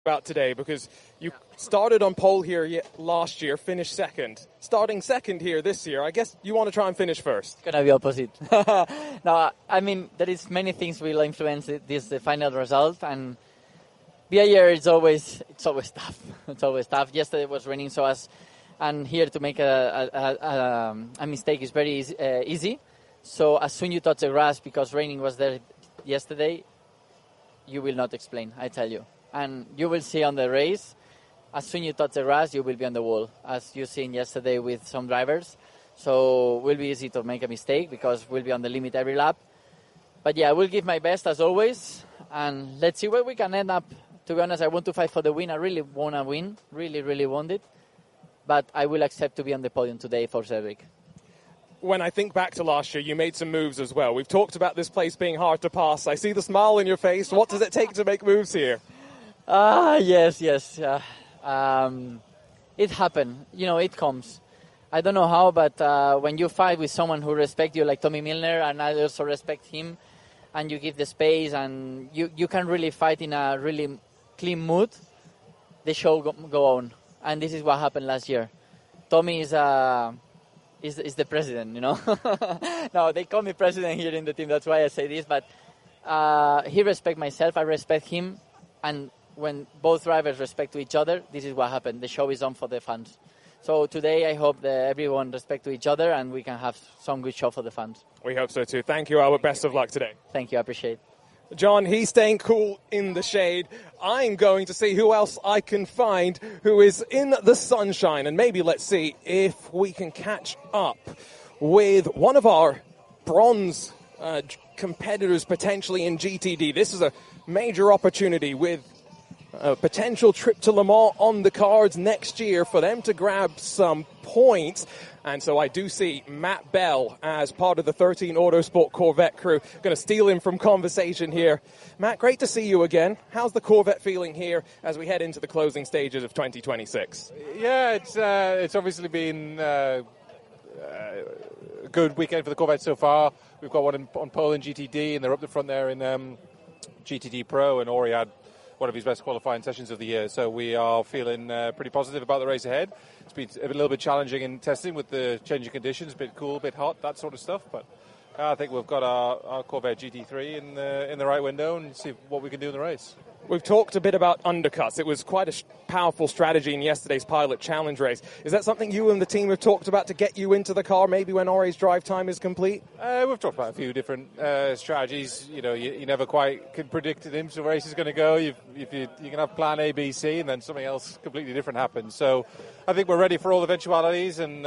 about today, because you started on pole here last year, finished second. Starting second here this year, I guess you want to try and finish first. It's gonna be opposite. No, I mean there is many things will influence the final result, and here it's always tough. It's always tough. Yesterday was raining, and here to make a mistake is very easy. So as soon you touch the grass, because raining was there yesterday, you will not explain, I tell you. And you will see on the race, as soon you touch the grass, you will be on the wall, as you seen yesterday with some drivers. So it will be easy to make a mistake because we'll be on the limit every lap. But yeah, I will give my best as always, and let's see where we can end up. To be honest, I want to fight for the win. I really want to win, really want it. But I will accept to be on the podium today for Cedric. When I think back to last year, you made some moves as well. We've talked about this place being hard to pass. I see the smile in your face. What does it take to make moves here? Yes. It happened. It comes. I don't know how, but when you fight with someone who respects you, like Tommy Milner, and I also respect him, and you give the space, and you can really fight in a really clean mood, the show go on. And this is what happened last year. Tommy is the president, No, they call me president here in the team. That's why I say this. But he respects myself. I respect him. And when both drivers respect to each other, this is what happened. The show is on for the fans. So today I hope that everyone respect to each other and we can have some good show for the fans. We hope so too. Thank you, Albert. Best of luck today. Thank you. I appreciate it. John, he's staying cool in the shade. I'm going to see who else I can find who is in the sunshine. And maybe let's see if we can catch up with one of our bronze competitors potentially in GTD. This is a major opportunity with a potential trip to Le Mans on the cards next year for them to grab some points. And so I do see Matt Bell as part of the 13 Autosport Corvette crew. Going to steal him from conversation here. Matt, great to see you again. How's the Corvette feeling here as we head into the closing stages of 2026? Yeah, it's obviously been a good weekend for the Corvette so far. We've got one on pole in GTD, and they're up the front there in GTD Pro, and Ori had one of his best qualifying sessions of the year. So we are feeling pretty positive about the race ahead. It's been a little bit challenging in testing with the changing conditions, a bit cool, a bit hot, that sort of stuff. But I think we've got our Corvette GT3 in the right window and see what we can do in the race. We've talked a bit about undercuts. It was quite a powerful strategy in yesterday's Pilot Challenge race. Is that something you and the team have talked about to get you into the car, maybe when Ori's drive time is complete? We've talked about a few different strategies. You never quite can predict an IMSA race is going to go. You can have plan A, B, C, and then something else completely different happens. So I think we're ready for all eventualities, and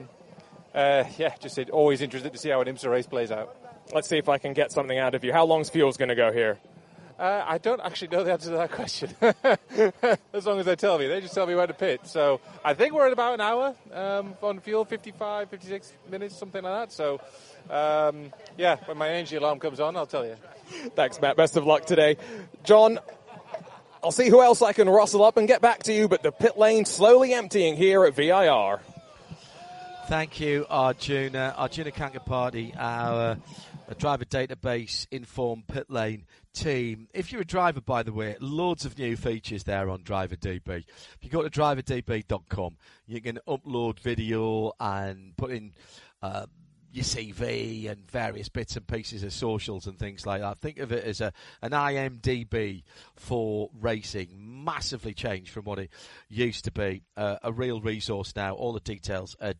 just always interested to see how an IMSA race plays out. Let's see if I can get something out of you. How long's fuel's going to go here? I don't actually know the answer to that question. As long as they tell me. They just tell me where to pit. So I think we're at about an hour on fuel, 55, 56 minutes, something like that. So, when my energy alarm comes on, I'll tell you. Thanks, Matt. Best of luck today. John, I'll see who else I can rustle up and get back to you, but the pit lane slowly emptying here at VIR. Thank you, Arjuna Kankapati, our driver database informed pit lane team. If you're a driver, by the way, loads of new features there on DriverDB. If you go to driverdb.com, you can upload video and put in your CV and various bits and pieces of socials and things like that. Think of it as an IMDb for racing. Massively changed from what it used to be. A real resource now. All the details at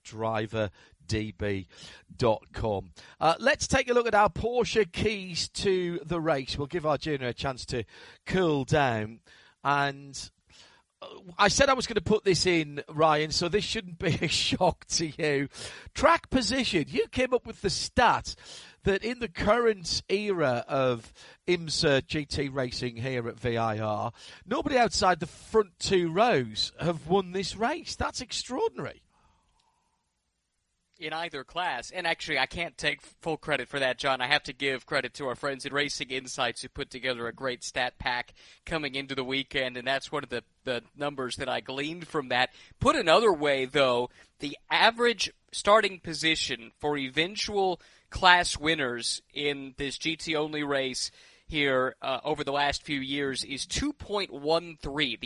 driverdb.com. Let's take a look at our Porsche keys to the race. We'll give Arjuna a chance to cool down. And I said I was going to put this in, Ryan, so this shouldn't be a shock to you. Track position. You came up with the stat that in the current era of IMSA GT racing here at VIR, nobody outside the front two rows have won this race. That's extraordinary. In either class. And actually, I can't take full credit for that, John. I have to give credit to our friends at Racing Insights who put together a great stat pack coming into the weekend, and that's one of the numbers that I gleaned from that. Put another way, though, the average starting position for eventual class winners in this GT-only race here over the last few years is 2.13. The